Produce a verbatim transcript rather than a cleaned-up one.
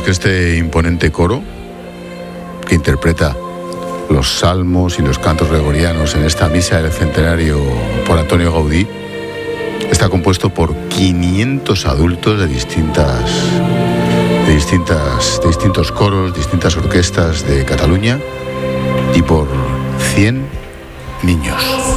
que este imponente coro, que interpreta los salmos y los cantos gregorianos en esta misa del centenario por Antonio Gaudí, está compuesto por quinientos adultos de distintas, de distintas, de distintos coros, distintas orquestas de Cataluña y por cien niños.